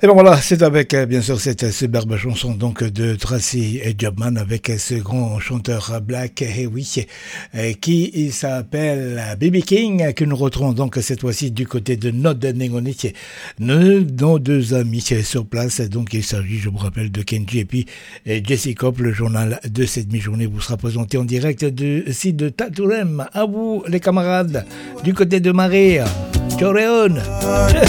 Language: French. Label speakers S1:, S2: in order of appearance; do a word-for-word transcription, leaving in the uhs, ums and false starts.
S1: Et ben voilà, c'est avec euh, bien sûr cette superbe chanson donc de Tracy Chapman avec euh, ce grand chanteur black, eh oui, euh, qui il s'appelle B B King, que nous retrouvons donc cette fois-ci du côté de Nod-Negoni, nos, nos deux amis sur place. Donc il s'agit, je vous rappelle, de Kenji et puis euh, Jesse Cop. Le journal de cette mi-journée vous sera présenté en direct du site de Tatourem. À vous les camarades, du côté de Marie, Choréon.